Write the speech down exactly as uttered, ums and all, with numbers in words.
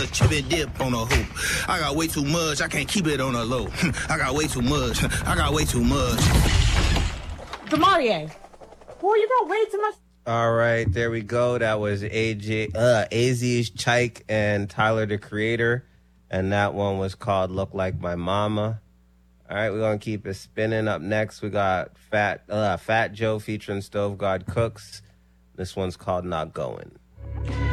a chip and dip on a hoop. I got way too much, I can't keep it on a low. I got way too much, I got way too much. Demarie, boy, you got way too much. All right, there we go. That was A J, uh, Aziz Chaik and Tyler, the Creator. And that one was called Look Like My Mama. All right, we're going to keep it spinning. Up next, we got Fat uh, Fat Joe featuring Stove God Cooks. This one's called Not Going.